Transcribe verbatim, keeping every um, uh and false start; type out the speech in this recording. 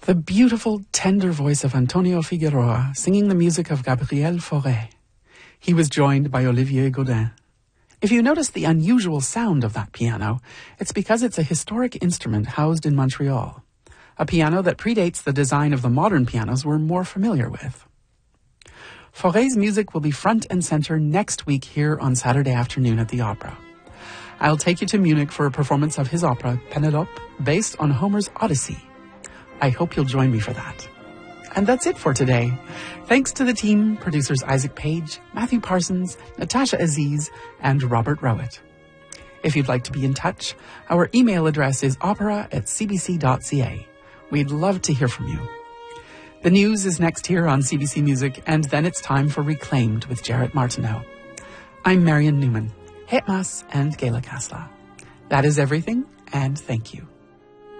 The beautiful, tender voice of Antonio Figueroa singing the music of Gabriel Fauré. He was joined by Olivier Godin. If you notice the unusual sound of that piano, it's because it's a historic instrument housed in Montreal, a piano that predates the design of the modern pianos we're more familiar with. Fauré's music will be front and center next week here on Saturday afternoon at the Opera. I'll take you to Munich for a performance of his opera, Penelope, based on Homer's Odyssey. I hope you'll join me for that. And that's it for today. Thanks to the team, producers Isaac Page, Matthew Parsons, Natasha Aziz, and Robert Rowett. If you'd like to be in touch, our email address is opera at c b c dot c a. We'd love to hear from you. The news is next here on C B C Music, and then it's time for Reclaimed with Jarrett Martineau. I'm Marion Newman. Het Mas and Gela Casla. That is everything, and thank you.